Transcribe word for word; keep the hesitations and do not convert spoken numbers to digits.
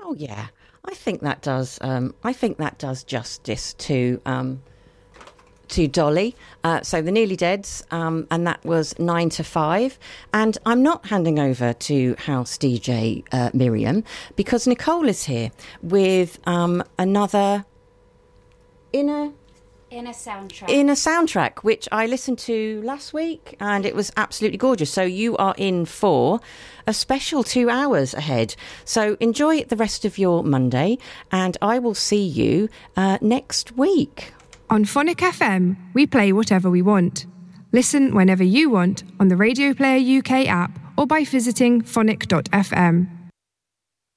Oh yeah, I think that does. Um, I think that does justice to um, to Dolly. Uh, so the Nearly Deads, um, and that was nine to five. And I'm not handing over to House D J uh, Miriam because Nicole is here with um, another inner. In a soundtrack. In a soundtrack, which I listened to last week, and it was absolutely gorgeous. So you are in for a special two hours ahead. So enjoy the rest of your Monday, and I will see you uh, next week. On Phonic F M, we play whatever we want. Listen whenever you want on the Radio Player U K app or by visiting phonic dot f m.